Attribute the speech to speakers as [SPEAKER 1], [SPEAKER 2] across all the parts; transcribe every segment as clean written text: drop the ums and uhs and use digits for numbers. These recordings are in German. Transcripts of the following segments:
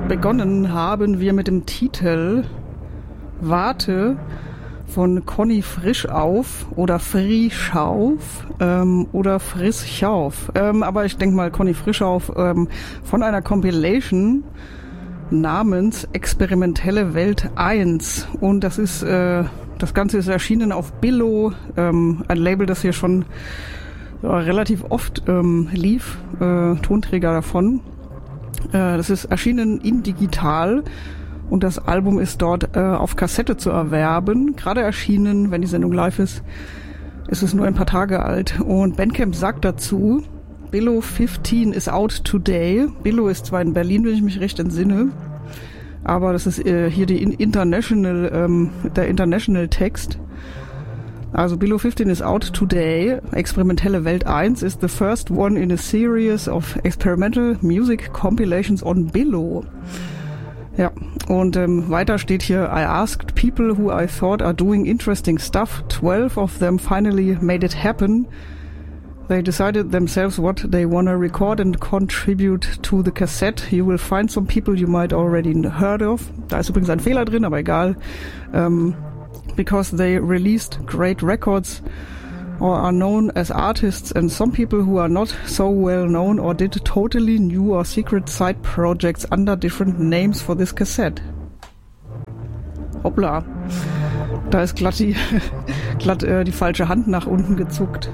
[SPEAKER 1] begonnen haben wir mit dem Titel Warte von Conny Frischauf oder Frischauf oder Frischauf. Aber ich denke mal Conny Frischauf von einer Compilation namens Experimentelle Welt 1. Und das ist das Ganze ist erschienen auf Billo, ein Label, das hier schon relativ oft lief, Tonträger davon. Das ist erschienen in digital. Und das Album ist dort auf Kassette zu erwerben. Gerade erschienen, wenn die Sendung live ist, ist es nur ein paar Tage alt. Und Bandcamp sagt dazu, Billo 15 is out today. Billo ist zwar in Berlin, wenn ich mich recht entsinne, aber das ist hier die der International Text. Also Billo 15 is out today. Experimentelle Welt 1 is the first one in a series of experimental music compilations on Billo. Ja, und weiter steht hier, I asked people who I thought are doing interesting stuff. 12 of them finally made it happen. They decided themselves what they want to record and contribute to the cassette. You will find some people you might already heard of. Da ist übrigens ein Fehler drin, aber egal. Because they released great records or are known as artists, and some people who are not so well known or did totally new or secret side projects under different names for this cassette. Hoppla. Da ist glatt die falsche Hand nach unten gezuckt.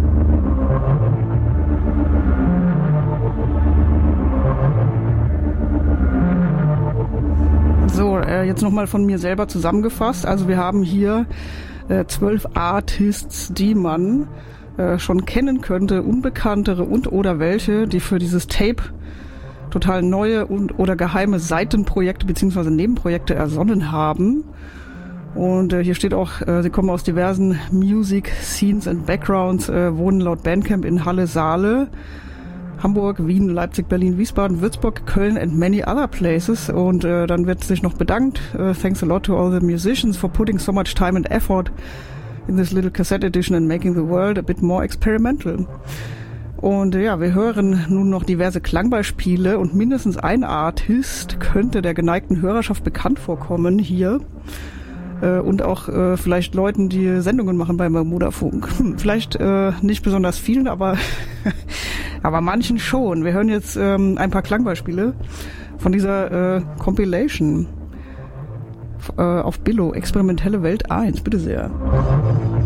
[SPEAKER 1] So, jetzt nochmal von mir selber zusammengefasst. Also wir haben hier 12 Artists, die man schon kennen könnte, unbekanntere und oder welche, die für dieses Tape total neue und oder geheime Seitenprojekte bzw. Nebenprojekte ersonnen haben. Und hier steht auch, sie kommen aus diversen Music Scenes and Backgrounds, wohnen laut Bandcamp in Halle, Saale, Hamburg, Wien, Leipzig, Berlin, Wiesbaden, Würzburg, Köln and many other places. Und dann wird sich noch bedankt. Thanks a lot to all the musicians for putting so much time and effort in this little cassette edition and making the world a bit more experimental. Und ja, wir hören nun noch diverse Klangbeispiele und mindestens ein Artist könnte der geneigten Hörerschaft bekannt vorkommen hier. Und auch vielleicht Leuten, die Sendungen machen beim Bermudafunk. Vielleicht nicht besonders vielen, aber aber manchen schon. Wir hören jetzt ein paar Klangbeispiele von dieser Compilation auf Billo, Experimentelle Welt 1. Bitte sehr.